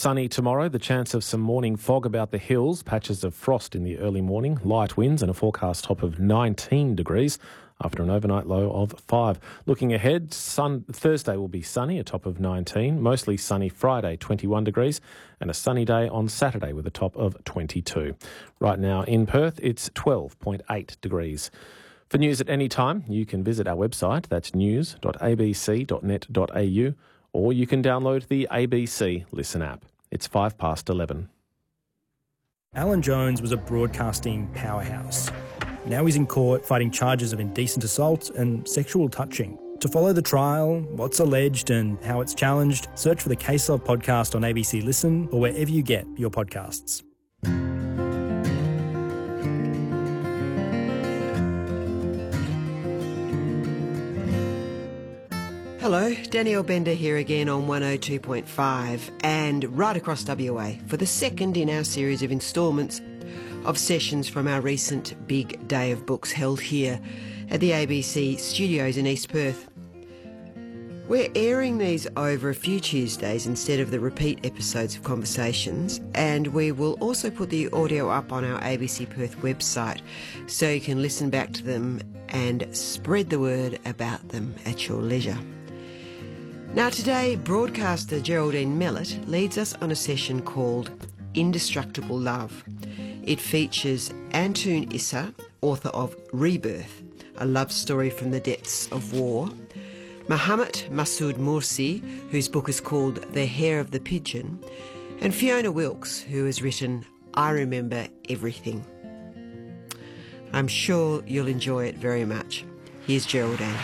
Sunny tomorrow, the chance of some morning fog about the hills, patches of frost in the early morning, light winds and a forecast top of 19 degrees after an overnight low of 5. Looking ahead, Thursday will be sunny, a top of 19, mostly sunny Friday, 21 degrees, and a sunny day on Saturday with a top of 22. Right now in Perth, it's 12.8 degrees. For news at any time, you can visit our website, that's news.abc.net.au, or you can download the ABC Listen app. It's 11:05. Alan Jones was a broadcasting powerhouse. Now he's in court fighting charges of indecent assault and sexual touching. To follow the trial, what's alleged and how it's challenged, search for the Case Of podcast on ABC Listen or wherever you get your podcasts. Hello, Danielle Bender here again on 102.5 and right across WA for the second in our series of instalments of sessions from our recent Big Day of Books held here at the ABC studios in East Perth. We're airing these over a few Tuesdays instead of the repeat episodes of Conversations, and we will also put the audio up on our ABC Perth website so you can listen back to them and spread the word about them at your leisure. Now today, broadcaster Geraldine Mellett leads us on a session called Indestructible Love. It features Antoon Issa, author of Rebirth, a love story from the depths of war, Mohammed Masood Morsi, whose book is called The Hair of the Pigeon, and Fiona Wilkes, who has written I Remember Everything. I'm sure you'll enjoy it very much. Here's Geraldine.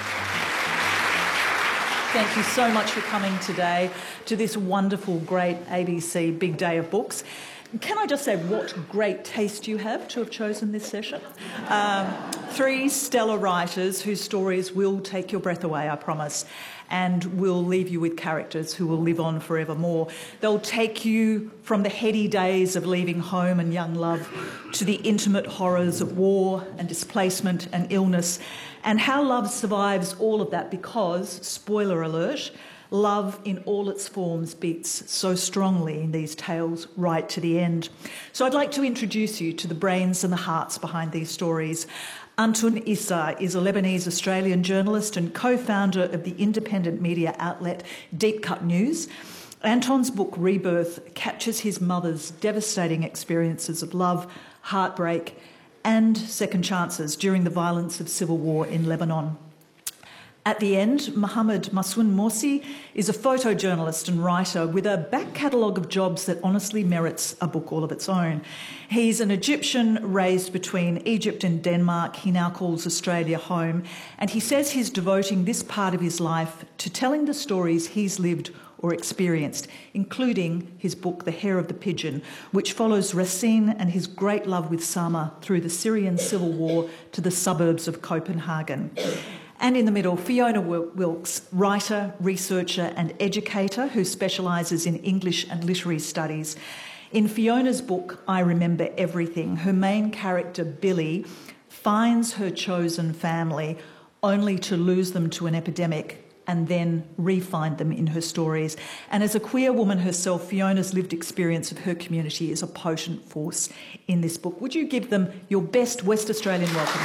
Thank you so much for coming today to this wonderful, great ABC Big Day of Books. Can I just say what great taste you have to have chosen this session? Three stellar writers whose stories will take your breath away, I promise, and will leave you with characters who will live on forevermore. They'll take you from the heady days of leaving home and young love to the intimate horrors of war and displacement and illness, and how love survives all of that because, spoiler alert, love in all its forms beats so strongly in these tales right to the end. So I'd like to introduce you to the brains and the hearts behind these stories. Antoon Issa is a Lebanese-Australian journalist and co-founder of the independent media outlet Deep Cut News. Anton's book Rebirth captures his mother's devastating experiences of love, heartbreak and second chances during the violence of civil war in Lebanon. At the end, Mohammed Masood Morsi is a photojournalist and writer with a back catalogue of jobs that honestly merits a book all of its own. He's an Egyptian raised between Egypt and Denmark. He now calls Australia home, and he says he's devoting this part of his life to telling the stories he's lived or experienced, including his book The Hair of the Pigeon, which follows Racine and his great love with Sama through the Syrian civil war to the suburbs of Copenhagen. And in the middle, Fiona Wilkes, writer, researcher and educator who specialises in English and literary studies. In Fiona's book, I Remember Everything, her main character, Billy, finds her chosen family only to lose them to an epidemic and then re-find them in her stories. And as a queer woman herself, Fiona's lived experience of her community is a potent force in this book. Would you give them your best West Australian welcome?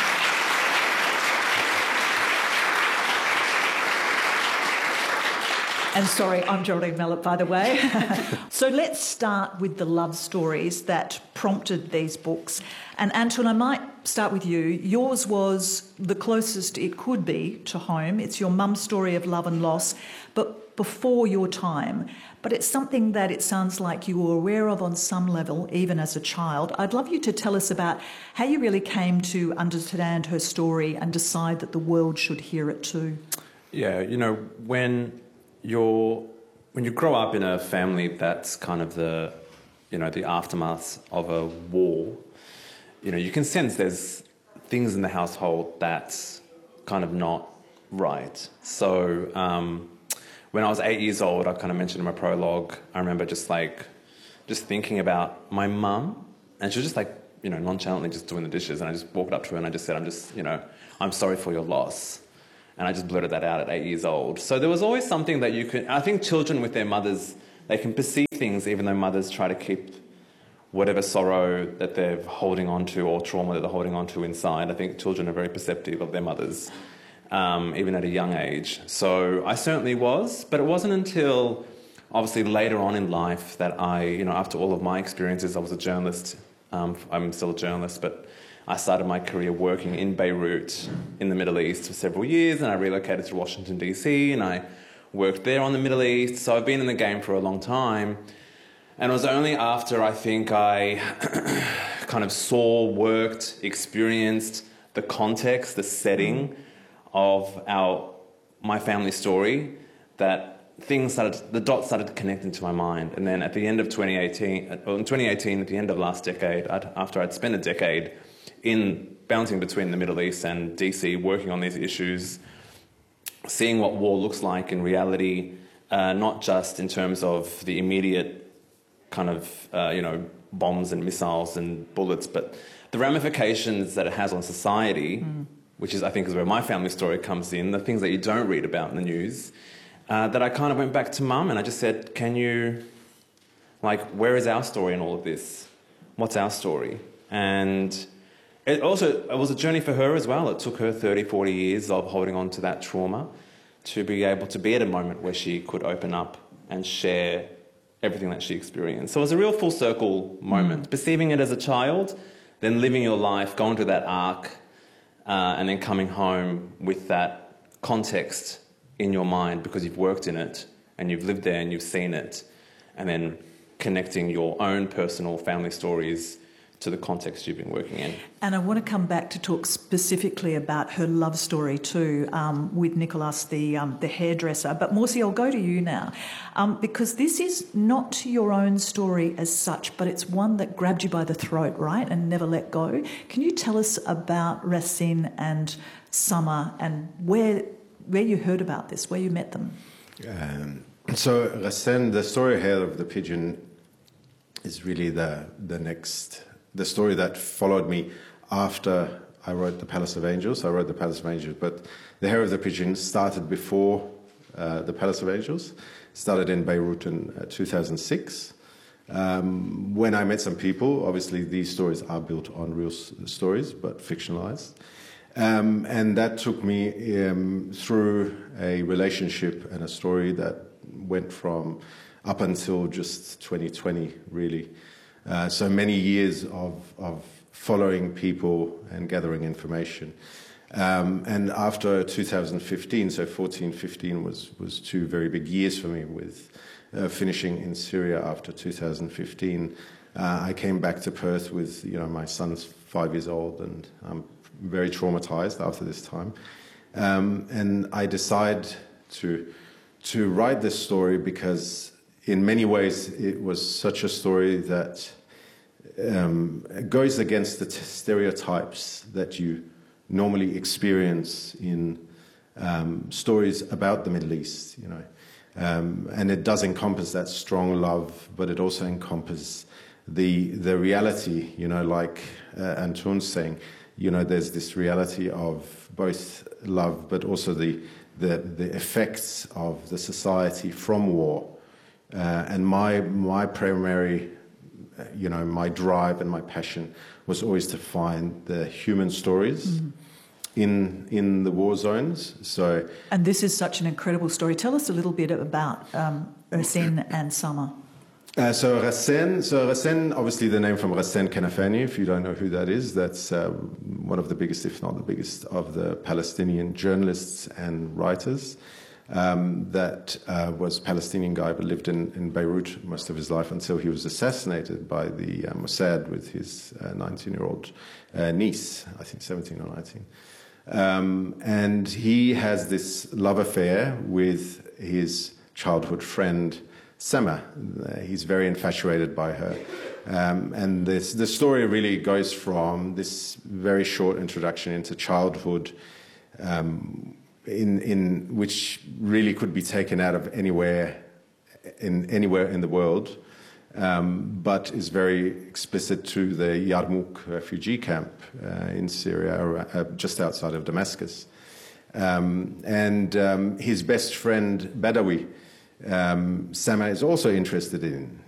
And sorry, I'm Geraldine Mellett, by the way. So let's start with the love stories that prompted these books. And Antoon, I might start with you. Yours was the closest it could be to home. It's your mum's story of love and loss, but before your time. But it's something that it sounds like you were aware of on some level, even as a child. I'd love you to tell us about how you really came to understand her story and decide that the world should hear it too. Yeah, when you grow up in a family that's kind of the aftermath of a war, you can sense there's things in the household that's kind of not right. So when I was 8 years old, I kind of mentioned in my prologue, I remember just thinking about my mum, and she was just nonchalantly just doing the dishes, and I just walked up to her and I just said, I'm sorry for your loss. And I just blurted that out at 8 years old. So there was always something that I think children with their mothers, they can perceive things even though mothers try to keep whatever sorrow that they're holding on to or trauma that they're holding on to inside. I think children are very perceptive of their mothers, even at a young age. So I certainly was, but it wasn't until obviously later on in life that after all of my experiences, I was a journalist. I'm still a journalist, but I started my career working in Beirut in the Middle East for several years, and I relocated to Washington, D.C., and I worked there on the Middle East. So I've been in the game for a long time. And it was only after I think I kind of saw, worked, experienced the context, the setting of my family story that the dots started to connect into my mind. And then at the end of 2018, at the end of last decade, after I'd spent a decade in bouncing between the Middle East and DC, working on these issues, seeing what war looks like in reality, not just in terms of the immediate kind of, bombs and missiles and bullets, but the ramifications that it has on society, which I think is where my family story comes in, the things that you don't read about in the news, that I kind of went back to Mum and I just said, where is our story in all of this? What's our story? And it was a journey for her as well. It took her 30, 40 years of holding on to that trauma to be able to be at a moment where she could open up and share everything that she experienced. So it was a real full circle moment, perceiving it as a child, then living your life, going through that arc, and then coming home with that context in your mind because you've worked in it and you've lived there and you've seen it, and then connecting your own personal family stories to the context you've been working in. And I want to come back to talk specifically about her love story too, with Nicholas, the hairdresser. But Morsi, I'll go to you now, because this is not your own story as such, but it's one that grabbed you by the throat, right, and never let go. Can you tell us about Racine and Summer and where you heard about this, where you met them? So Racine, the story Hail of the Pigeon, is really the story that followed me after I wrote The Palace of Angels. I wrote The Palace of Angels, but The Hair of the Pigeon started before The Palace of Angels. Started in Beirut in 2006. When I met some people, obviously these stories are built on real stories, but fictionalized. And that took me through a relationship and a story that went from up until just 2020, really. So many years of following people and gathering information. And after 2015, so 14, 15 was two very big years for me with finishing in Syria after 2015. I came back to Perth with, my son's 5 years old, and I'm very traumatized after this time. And I decided to write this story because in many ways it was such a story that goes against the stereotypes that you normally experience in stories about the Middle East, and it does encompass that strong love, but it also encompasses the reality, like Antoon's saying, there's this reality of both love, but also the effects of the society from war. And my primary, my drive and my passion was always to find the human stories in the war zones. And this is such an incredible story. Tell us a little bit about Racine and Summer. So Racine, obviously the name from Racine Kanafani, if you don't know who that is, that's one of the biggest, if not the biggest, of the Palestinian journalists and writers. That was a Palestinian guy, but lived in Beirut most of his life until he was assassinated by the Mossad with his 19-year-old niece, I think 17 or 19. And he has this love affair with his childhood friend, Summer. He's very infatuated by her. And the story really goes from this very short introduction into childhood, in which really could be taken out of anywhere in the world, but is very explicit to the Yarmouk refugee camp in Syria, just outside of Damascus. And his best friend, Badawi, Sama is also interested in.